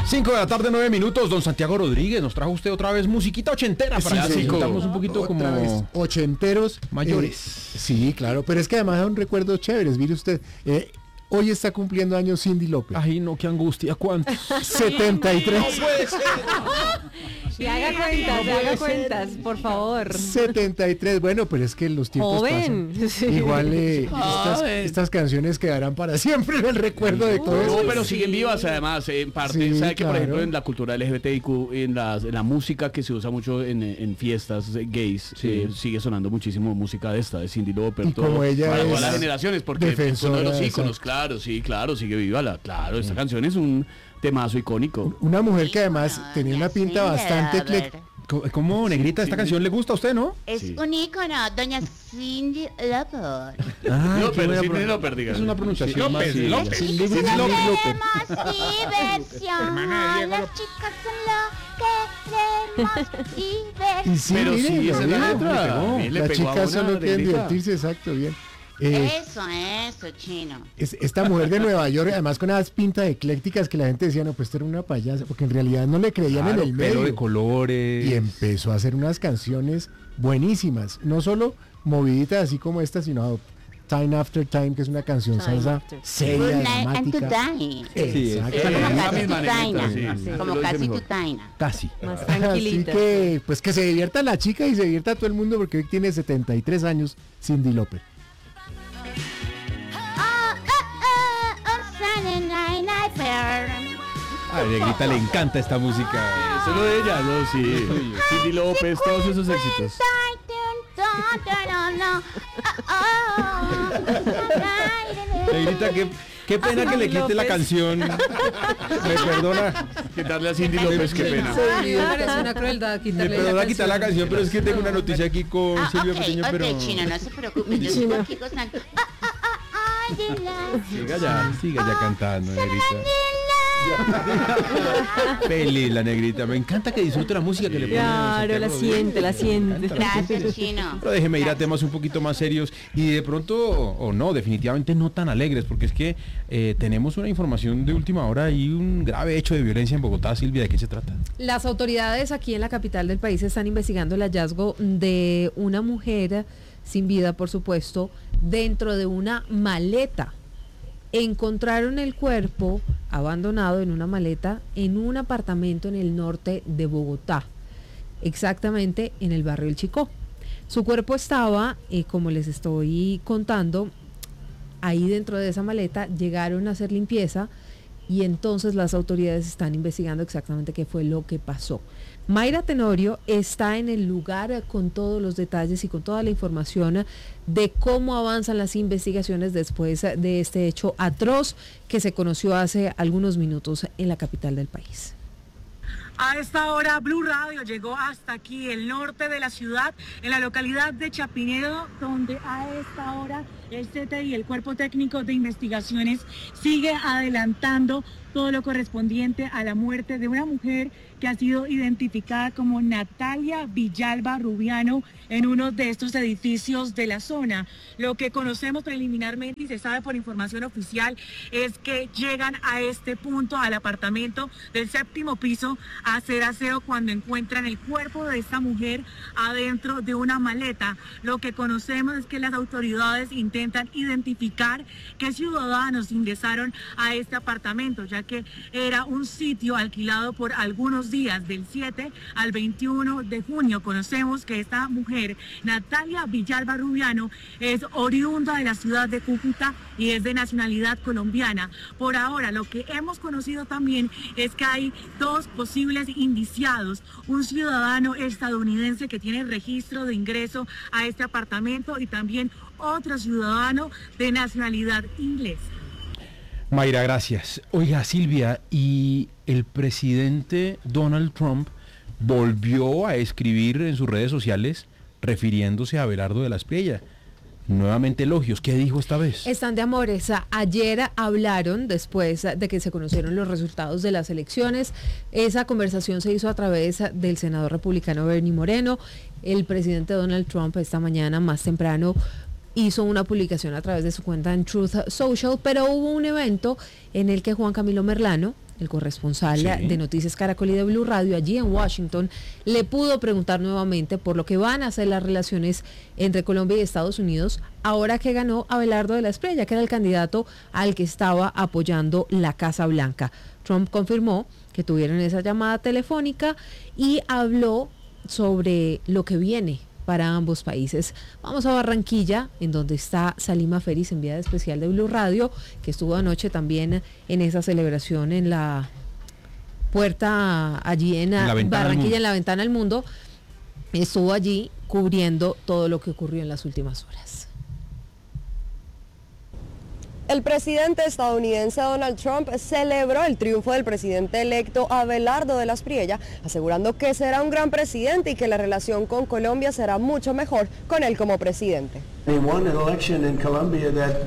5 de la tarde, 9 minutos. Don Santiago Rodríguez, nos trajo usted otra vez musiquita ochentera para disfrutarnos un poquito otra como vez, ochenteros mayores. Sí, claro, pero es que además son recuerdos chéveres. Mire usted, hoy está cumpliendo años Cyndi Lauper. Ay, no, qué angustia, ¿cuántos? 73. No puede ser. Y haga cuentas, por favor. 73, bueno, pero es que los tiempos Joven. pasan. Sí. Igual estas canciones quedarán para siempre en el recuerdo de todo No, eso. pero siguen vivas además, en parte. Sí, ¿Sabe que, por claro. ejemplo, en la cultura LGBTIQ, en la música que se usa mucho en fiestas gays, sigue sonando muchísimo música de Cyndi Lauper, Y como ella para es todas las generaciones, porque es uno de los defensora, íconos, exacto. claro, sigue viva. Claro, esta canción es un temazo icónico. Una mujer que además tenía una pinta bastante ecléctica. ¿Cómo, negrita? Esta canción le gusta a usted, ¿no? Es un ícono, doña Cyndi Lauper. Ah, No, pero Cyndi Lauper, diga. Es una pronunciación más. López, López. Cyndi Y si Lauper. queremos diversión, las chicas son lo que queremos diversión. Y sí, Pero mire, sí, esa es la mire, letra. Le las pegó a chicas una solo quieren negrita. divertirse, exacto, bien. Eso, chino. Esta mujer de Nueva York, además con unas pintas eclécticas que la gente decía, no, pues esto era una payasa, porque en realidad no le creían Claro, en el pelo medio. de colores. Y empezó a hacer unas canciones buenísimas, no solo moviditas así como esta, sino Time After Time, que es una canción Time salsa After Time. seria, Good night and to dramática. die. Sí, Exacto. Como esa casi misma tutaina. negrita, sí, Como lo dice casi mejor. tutaina. Casi. Más Así tranquilita. que, pues que se divierta la chica y se divierta todo el mundo, porque hoy tiene 73 años Cyndi Lauper. Sunday night fair. A negrita le encanta esta música. Solo de ella, ¿no? Sí. Cyndi López, todos esos éxitos. Negrita, qué pena que le quite la canción. Me perdona. Quitarle a Cyndi López, qué pena. Claro, es una crueldad Me quitarle perdona quitar la canción, pero es que tengo una noticia aquí con Silvia Patiño, pero... Ok, chino, no se preocupe, yo sigo aquí gozando. Siga ya cantando, negrita. Feliz la negrita, me encanta que disfrute la música que le pone. Claro, la siente, la siente. Gracias, chino. Pero déjeme ir a temas un poquito más serios y de pronto, o no, definitivamente no tan alegres, porque es que tenemos una información de última hora y un grave hecho de violencia en Bogotá. Silvia, ¿de qué se trata? Las autoridades aquí en la capital del país están investigando el hallazgo de una mujer sin vida, por supuesto, dentro de una maleta. Encontraron el cuerpo abandonado en una maleta en un apartamento en el norte de Bogotá, exactamente en el barrio El Chicó. Su cuerpo estaba, como les estoy contando, ahí dentro de esa maleta. Llegaron a hacer limpieza y entonces las autoridades están investigando exactamente qué fue lo que pasó. Mayra Tenorio está en el lugar con todos los detalles y con toda la información de cómo avanzan las investigaciones después de este hecho atroz que se conoció hace algunos minutos en la capital del país. A esta hora, Blue Radio llegó hasta aquí, el norte de la ciudad, en la localidad de Chapinero, donde a esta hora el CTI, el Cuerpo Técnico de Investigaciones, sigue adelantando todo lo correspondiente a la muerte de una mujer que ha sido identificada como Natalia Villalba Rubiano en uno de estos edificios de la zona. Lo que conocemos preliminarmente y se sabe por información oficial es que llegan a este punto, al apartamento del 7º piso, a hacer aseo cuando encuentran el cuerpo de esta mujer adentro de una maleta. Lo que conocemos es que las autoridades intentan identificar qué ciudadanos ingresaron a este apartamento, ya que era un sitio alquilado por algunos días, del 7 al 21 de junio. Conocemos que esta mujer, Natalia Villalba Rubiano, es oriunda de la ciudad de Cúcuta y es de nacionalidad colombiana. Por ahora, lo que hemos conocido también es que hay dos posibles indiciados: un ciudadano estadounidense que tiene registro de ingreso a este apartamento y también otro ciudadano de nacionalidad inglesa. Mayra, gracias. Oiga, Silvia, y el presidente Donald Trump volvió a escribir en sus redes sociales refiriéndose a Abelardo de la Espriella. Nuevamente elogios. ¿Qué dijo esta vez? Están de amores. Ayer hablaron, después de que se conocieron los resultados de las elecciones. Esa conversación se hizo a través del senador republicano Bernie Moreno. El presidente Donald Trump esta mañana más temprano hizo una publicación a través de su cuenta en Truth Social, pero hubo un evento en el que Juan Camilo Merlano, el corresponsal de Noticias Caracol y de Blue Radio allí en Washington, le pudo preguntar nuevamente por lo que van a ser las relaciones entre Colombia y Estados Unidos ahora que ganó Abelardo de la Espriella, que era el candidato al que estaba apoyando la Casa Blanca. Trump confirmó que tuvieron esa llamada telefónica y habló sobre lo que viene para ambos países. Vamos a Barranquilla, en donde está Salima Feris, enviada especial de Blue Radio, que estuvo anoche también en esa celebración en la puerta allí en Barranquilla, en la Ventana al Mundo. Estuvo allí cubriendo todo lo que ocurrió en las últimas horas. El presidente estadounidense Donald Trump celebró el triunfo del presidente electo Abelardo de la Espriella, asegurando que será un gran presidente y que la relación con Colombia será mucho mejor con él como presidente. He won an election in Colombia that,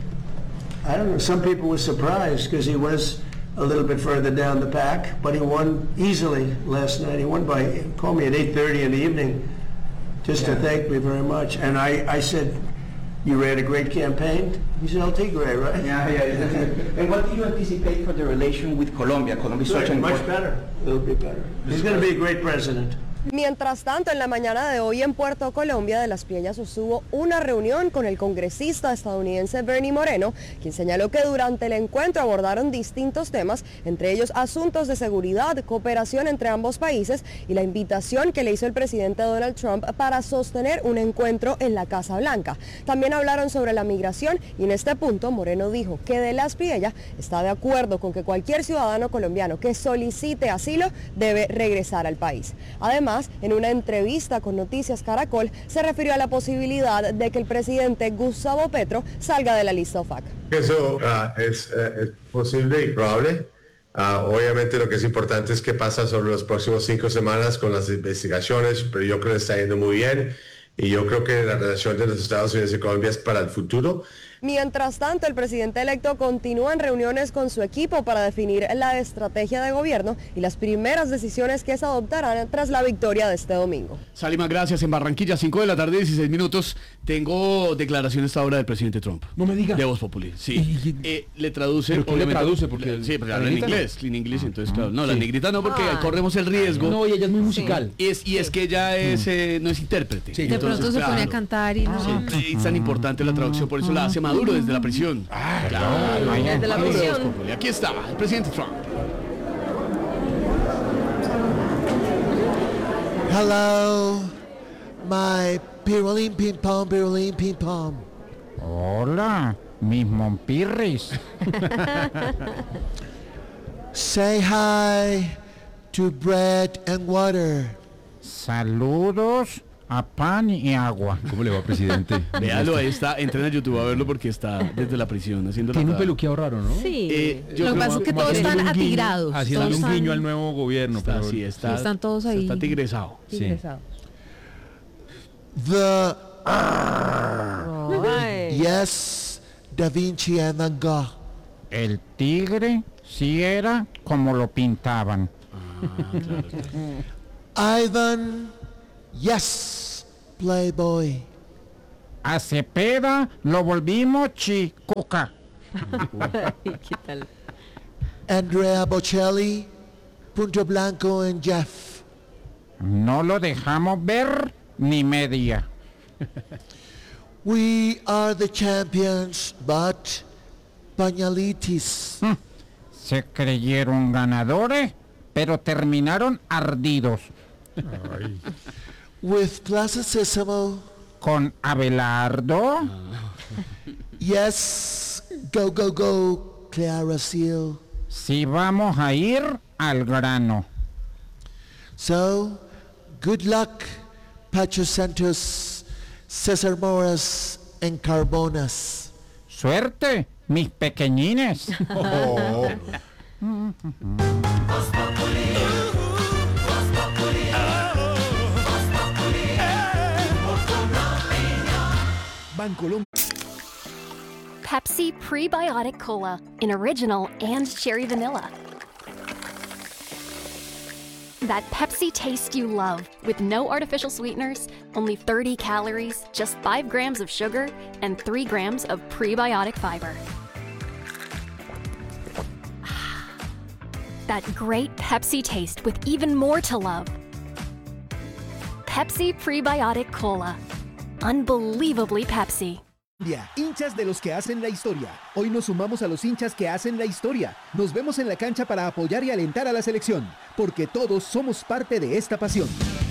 I don't know, some people were surprised because he was a little bit further down the pack, but he won easily last night. He won by, he called me at 8:30 in the evening just to thank me very much. And I said, you ran a great campaign. He said, El Tigre, right? Yeah. And what do you anticipate for the relation with Colombia? Colombia is such an much better. It'll be better. He's going to be a great president. Mientras tanto, en la mañana de hoy en Puerto Colombia, de la Espriella sostuvo una reunión con el congresista estadounidense Bernie Moreno, quien señaló que durante el encuentro abordaron distintos temas, entre ellos asuntos de seguridad, cooperación entre ambos países y la invitación que le hizo el presidente Donald Trump para sostener un encuentro en la Casa Blanca. También hablaron sobre la migración y en este punto Moreno dijo que de la Espriella está de acuerdo con que cualquier ciudadano colombiano que solicite asilo debe regresar al país. Además, en una entrevista con Noticias Caracol, se refirió a la posibilidad de que el presidente Gustavo Petro salga de la lista OFAC. Eso es posible y probable. Obviamente lo que es importante es qué pasa sobre las próximas 5 semanas con las investigaciones, pero yo creo que está yendo muy bien y yo creo que la relación de los Estados Unidos y Colombia es para el futuro. Mientras tanto, el presidente electo continúa en reuniones con su equipo para definir la estrategia de gobierno y las primeras decisiones que se adoptarán tras la victoria de este domingo. Salima, gracias. En Barranquilla, 5 de la tarde, 16 minutos. Tengo declaración esta hora del presidente Trump. No me diga. De Voz Populi, sí. Le traduce. ¿Pero qué le traduce? Porque sí, pero habla en inglés. En inglés, entonces, claro. No, la negrita no, porque corremos el riesgo. No, y ella es muy musical. Y es que ella es, no es intérprete. Sí, de pronto se pone a cantar y no. Sí, es tan importante la traducción, por eso la hace Maduro desde la prisión. Claro, desde la prisión. Aquí está, el presidente Trump. Hello, my pirulín ping pong. Hola, mis monpirris. Say hi to bread and water. Saludos a pan y agua. ¿Cómo le va, presidente? Véalo, ahí está, entren a YouTube a verlo porque está desde la prisión haciendo Tiene un peluqueado raro, ¿no? Sí. Lo que pasa es que todos están atigrados. Haciendo un guiño al nuevo gobierno. Está, pero sí, están todos ahí. Está tigresado. Tigresado. The yes, Da Vinci and Van Gogh. El tigre sí era como lo pintaban. Ivan, yes, Playboy. A Cepeda lo volvimos chicuca. ¿Qué tal? Andrea Bocelli, Punto Blanco and Jeff. No lo dejamos ver ni media. We are the champions, but pañalitis. Se creyeron ganadores, pero terminaron ardidos. With Plaza Sésamo. Con Abelardo. Yes, go, go, go, Clara Seal. Sí, vamos a ir al grano. So, good luck, Pacho Santos, César Moras, and Carbonas. Suerte, mis pequeñines. Oh. Pepsi Prebiotic Cola in original and cherry vanilla. That Pepsi taste you love, with no artificial sweeteners, only 30 calories, just 5 grams of sugar, and 3 grams of prebiotic fiber. That great Pepsi taste with even more to love. Pepsi Prebiotic Cola. Unbelievably Pepsi. Hinchas de los que hacen la historia. Hoy nos sumamos a los hinchas que hacen la historia. Nos vemos en la cancha para apoyar y alentar a la selección, porque todos somos parte de esta pasión.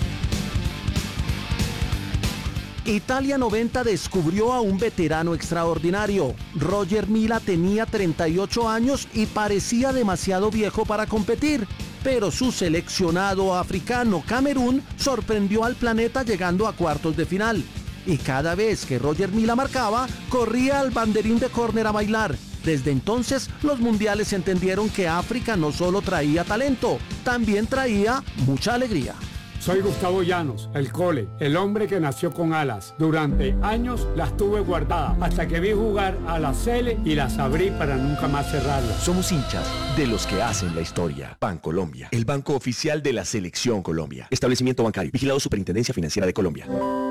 Italia 90 descubrió a un veterano extraordinario. Roger Mila tenía 38 años y parecía demasiado viejo para competir, pero su seleccionado africano Camerún sorprendió al planeta llegando a cuartos de final. Y cada vez que Roger Mila marcaba, corría al banderín de córner a bailar. Desde entonces, los mundiales entendieron que África no solo traía talento, también traía mucha alegría. Soy Gustavo Llanos, el Cole, el hombre que nació con alas. Durante años las tuve guardadas, hasta que vi jugar a la Sele y las abrí para nunca más cerrarlas. Somos hinchas de los que hacen la historia. Bancolombia, el banco oficial de la Selección Colombia. Establecimiento bancario, vigilado Superintendencia Financiera de Colombia.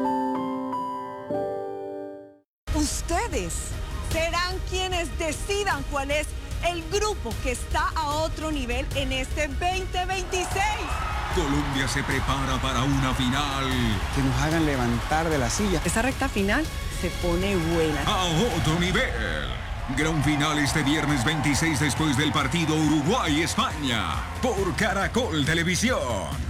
Ustedes serán quienes decidan cuál es el grupo que está a otro nivel en este 2026. Colombia se prepara para una final. Que nos hagan levantar de la silla. Esta recta final se pone buena. A otro nivel. Gran final este viernes 26 después del partido Uruguay-España. Por Caracol Televisión.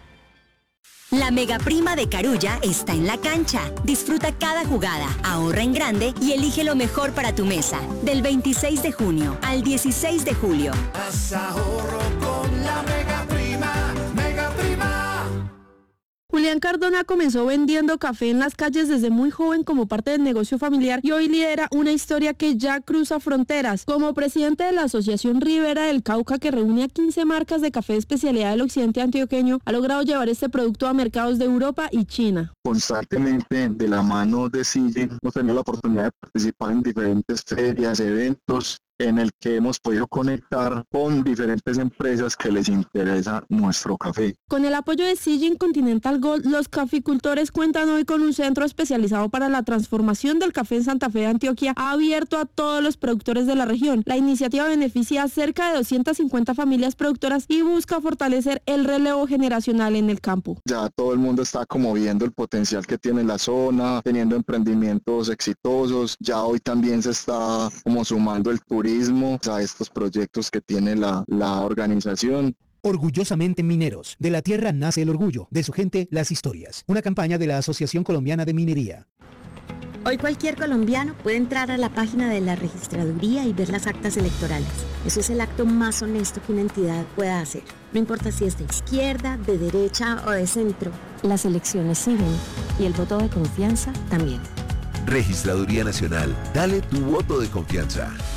La mega prima de Carulla está en la cancha. Disfruta cada jugada, ahorra en grande y elige lo mejor para tu mesa. Del 26 de junio al 16 de julio. Haz ahorro con la mega prima, mega prima. Julián Cardona comenzó vendiendo café en las calles desde muy joven como parte del negocio familiar y hoy lidera una historia que ya cruza fronteras. Como presidente de la Asociación Ribera del Cauca, que reúne a 15 marcas de café de especialidad del occidente antioqueño, ha logrado llevar este producto a mercados de Europa y China. Constantemente, de la mano de Sijin, hemos tenido la oportunidad de participar en diferentes ferias, eventos, en el que hemos podido conectar con diferentes empresas que les interesa nuestro café. Con el apoyo de Sijin Continental Gold, los caficultores cuentan hoy con un centro especializado para la transformación del café en Santa Fe de Antioquia, abierto a todos los productores de la región. La iniciativa beneficia a cerca de 250 familias productoras y busca fortalecer el relevo generacional en el campo. Ya todo el mundo está como viendo el potencial que tiene la zona, teniendo emprendimientos exitosos. Ya hoy también se está como sumando el turismo a estos proyectos que tiene la organización. Orgullosamente mineros. De la tierra nace el orgullo, de su gente las historias. Una campaña de la Asociación Colombiana de Minería. Hoy cualquier colombiano puede entrar a la página de la registraduría y ver las actas electorales. Eso es el acto más honesto que una entidad pueda hacer. No importa si es de izquierda, de derecha o de centro. Las elecciones siguen y el voto de confianza también. Registraduría Nacional. Dale tu voto de confianza.